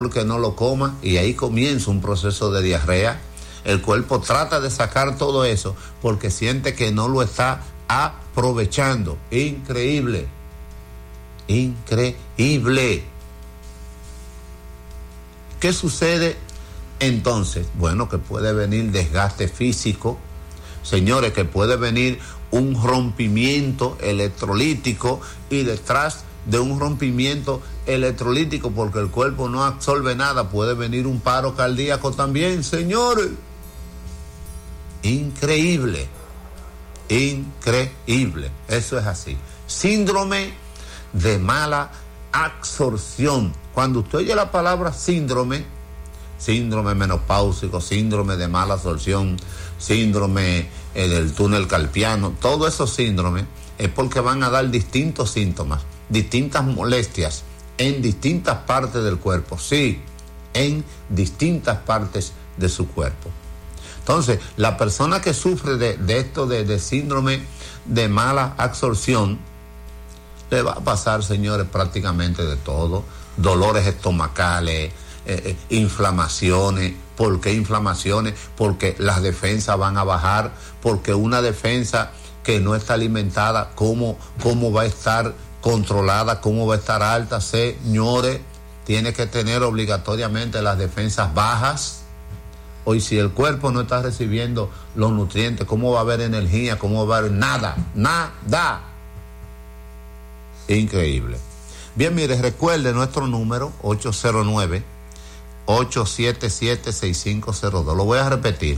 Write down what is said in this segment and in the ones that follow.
que no lo coma, y ahí comienza un proceso de diarrea. El cuerpo trata de sacar todo eso porque siente que no lo está aprovechando. Increíble. Increíble. ¿Qué sucede entonces? Bueno, que puede venir desgaste físico, señores, que puede venir un rompimiento electrolítico, y detrás de un rompimiento electrolítico, porque el cuerpo no absorbe nada, puede venir un paro cardíaco también, señores. Increíble. Eso es así. Síndrome de mala absorción. Cuando usted oye la palabra síndrome menopáusico, síndrome de mala absorción, síndrome del túnel carpiano, todos esos síndromes es porque van a dar distintos síntomas, distintas molestias en distintas partes del cuerpo, sí, en distintas partes de su cuerpo. Entonces, la persona que sufre de esto, de síndrome de mala absorción, le va a pasar, señores, prácticamente de todo: dolores estomacales, inflamaciones. ¿Por qué inflamaciones? Porque las defensas van a bajar, porque una defensa que no está alimentada, ¿cómo va a estar controlada? ¿Cómo va a estar alta? Señores, tiene que tener obligatoriamente las defensas bajas. Hoy, si el cuerpo no está recibiendo los nutrientes, ¿cómo va a haber energía? ¿Cómo va a haber nada? Increíble. Bien, mire, recuerde nuestro número 809-877-6502. Lo voy a repetir: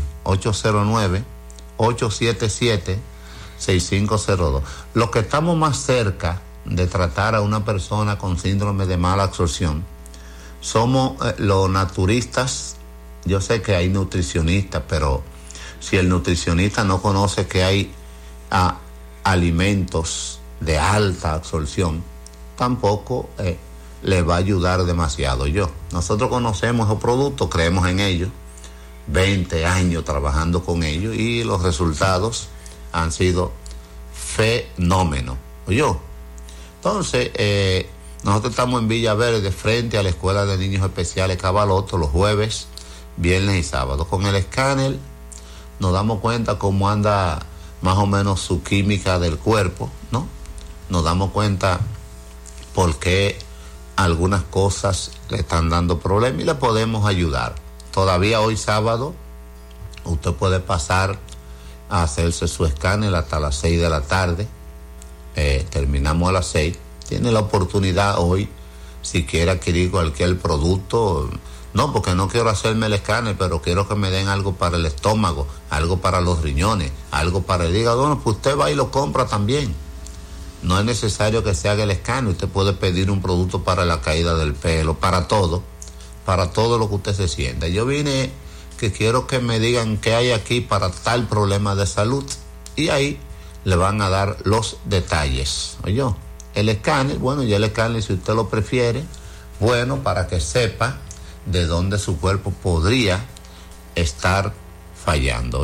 809-877-6502. Los que estamos más cerca de tratar a una persona con síndrome de mala absorción somos los naturistas. Yo sé que hay nutricionistas, pero si el nutricionista no conoce que hay alimentos de alta absorción, tampoco le va a ayudar demasiado. Nosotros conocemos esos productos, creemos en ellos, 20 años trabajando con ellos, y los resultados han sido fenómenos. Entonces, nosotros estamos en Villaverde, frente a la Escuela de Niños Especiales Cabaloto, los jueves, viernes y sábados. Con el escáner nos damos cuenta cómo anda más o menos su química del cuerpo, ¿no? Nos damos cuenta por qué algunas cosas le están dando problemas y le podemos ayudar. Todavía hoy sábado usted puede pasar a hacerse su escáner hasta las 6 de la tarde. Terminamos a las 6. Tiene la oportunidad hoy, si quiere adquirir cualquier producto. No, porque no quiero hacerme el escáner, pero quiero que me den algo para el estómago, algo para los riñones, algo para el hígado. Bueno, pues usted va y lo compra también. No es necesario que se haga el escáner. Usted puede pedir un producto para la caída del pelo, para todo lo que usted se sienta. Yo vine que quiero que me digan qué hay aquí para tal problema de salud, y ahí le van a dar los detalles. El escáner, bueno, ya el escáner, si usted lo prefiere, bueno, para que sepa de dónde su cuerpo podría estar fallando.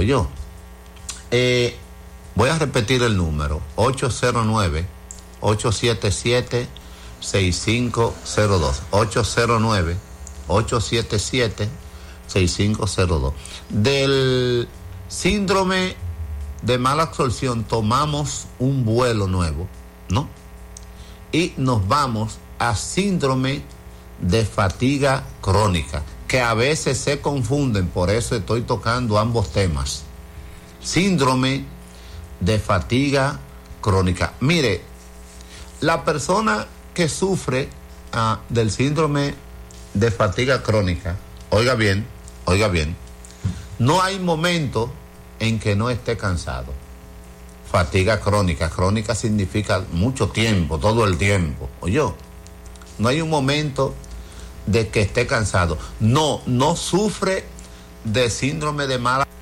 Voy a repetir el número: 809-877-6502. 809-877-6502. Del síndrome de mala absorción tomamos un vuelo nuevo, ¿no? Y nos vamos a síndrome de fatiga crónica, que a veces se confunden, por eso estoy tocando ambos temas. Síndrome de fatiga crónica. Mire, la persona que sufre del síndrome de fatiga crónica, oiga bien, no hay momento en que no esté cansado. Fatiga crónica significa mucho tiempo, todo el tiempo. No hay un momento de que esté cansado. No sufre de síndrome de mala